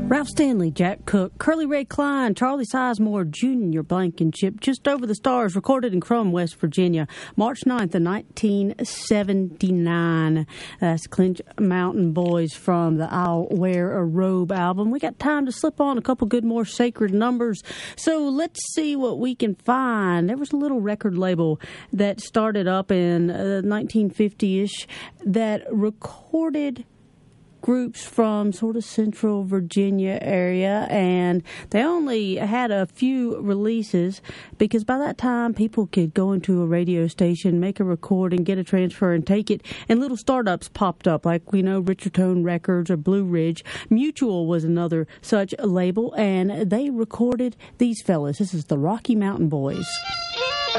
Ralph Stanley, Jack Cook, Curly Ray Klein, Charlie Sizemore Jr., Blankenship, Just Over the Stars, recorded in Crum, West Virginia, March 9th of 1979. That's Clinch Mountain Boys from the I'll Wear a Robe album. We got time to slip on a couple good more sacred numbers, so let's see what we can find. There was a little record label that started up in 1950-ish that recorded groups from sort of central Virginia area, and they only had a few releases because by that time people could go into a radio station, make a recording, get a transfer, and take it, and little startups popped up like we know Richard Tone Records or Blue Ridge. Mutual was another such label, and they recorded these fellas. This is the Rocky Mountain Boys.